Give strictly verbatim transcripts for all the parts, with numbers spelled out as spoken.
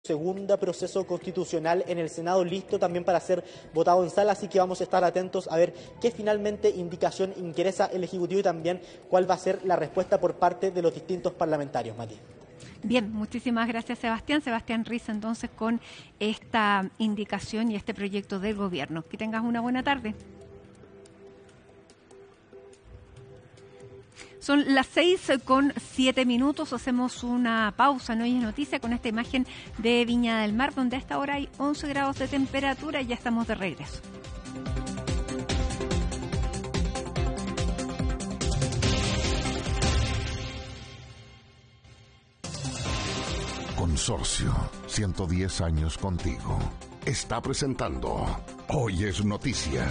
Segundo proceso constitucional en el Senado listo también para ser votado en sala, así que vamos a estar atentos a ver qué finalmente indicación ingresa el Ejecutivo y también cuál va a ser la respuesta por parte de los distintos parlamentarios, Mati. Bien, muchísimas gracias Sebastián. Sebastián Riz entonces con esta indicación y este proyecto del gobierno. Que tengas una buena tarde. Son las seis con siete minutos, hacemos una pausa, no hay noticia con esta imagen de Viña del Mar, donde a esta hora hay once grados de temperatura y ya estamos de regreso. Consorcio, ciento diez años contigo. Está presentando Hoy es Noticia.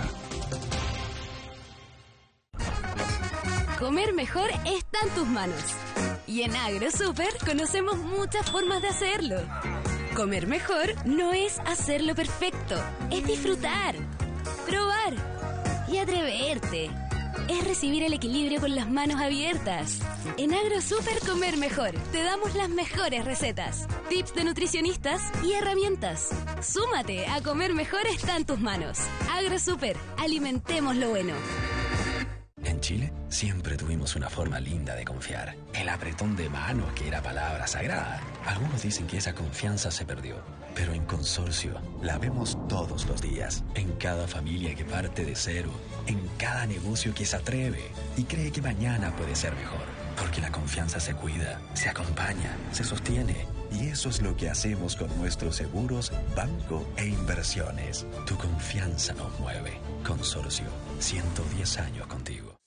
Comer mejor está en tus manos. Y en AgroSuper conocemos muchas formas de hacerlo. Comer mejor no es hacerlo perfecto, es disfrutar, probar y atreverte. Es recibir el equilibrio con las manos abiertas. En AgroSuper Comer Mejor te damos las mejores recetas, tips de nutricionistas y herramientas. Súmate a Comer Mejor está en tus manos. AgroSuper, alimentemos lo bueno. En Chile siempre tuvimos una forma linda de confiar. El apretón de mano que era palabra sagrada. Algunos dicen que esa confianza se perdió, pero en Consorcio la vemos todos los días. En cada familia que parte de cero, en cada negocio que se atreve y cree que mañana puede ser mejor. Porque la confianza se cuida, se acompaña, se sostiene. Y eso es lo que hacemos con nuestros seguros, banco e inversiones. Tu confianza nos mueve. Consorcio, ciento diez años contigo.